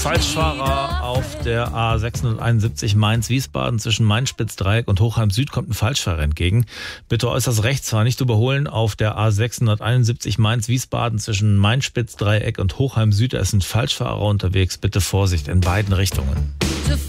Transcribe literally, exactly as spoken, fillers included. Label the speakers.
Speaker 1: Falschfahrer auf der A sechshunderteinundsiebzig Mainz-Wiesbaden zwischen Main-Spitz-Dreieck und Hochheim-Süd kommt ein Falschfahrer entgegen. Bitte äußerst rechts fahren, nicht überholen. Auf der A sechshunderteinundsiebzig Mainz-Wiesbaden zwischen Main-Spitz-Dreieck und Hochheim-Süd ist ein Falschfahrer unterwegs. Bitte Vorsicht in beiden Richtungen.